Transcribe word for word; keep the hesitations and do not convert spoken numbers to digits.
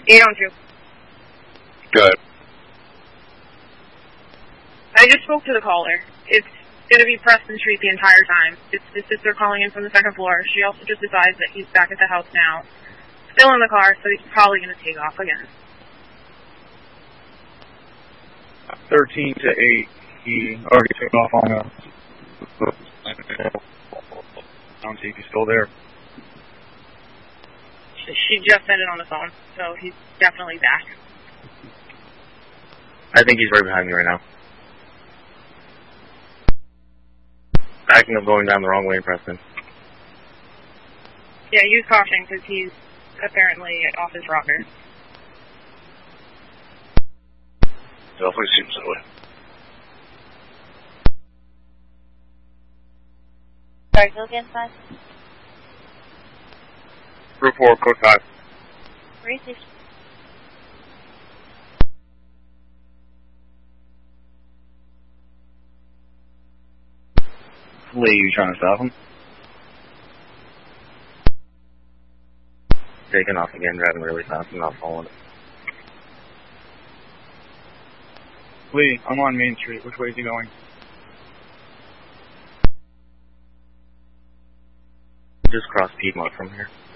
eight on two. Good. I just spoke to the caller. It's going to be Preston Street the entire time. It's his sister calling in from the second floor. She also just advised that he's back at the house now. Still in the car, so he's probably going to take off again. thirteen to eight. He already took off on us. I don't see if he's still there. She just said it on the phone, so he's definitely back. I think he's right behind me right now. Backing up going down the wrong way, Preston. Yeah, use caution because he's apparently off his rocker. Definitely seems that way. Sorry, go again, five. Group four, code five. Three six. Lee, you trying to stop him? Taking off again, driving really fast and not following it. Lee, I'm on Main Street. Which way is he going? Just cross Piedmont from here.